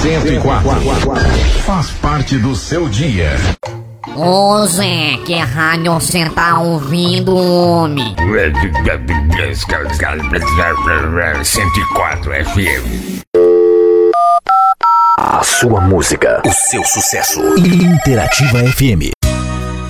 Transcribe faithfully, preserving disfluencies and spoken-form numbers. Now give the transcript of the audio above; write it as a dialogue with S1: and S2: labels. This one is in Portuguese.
S1: cento e quatro. Faz parte do seu dia.
S2: Ô Zé, que rádio você tá ouvindo, homem?
S3: cento e quatro F M.
S4: A sua música, o seu sucesso. Interativa F M.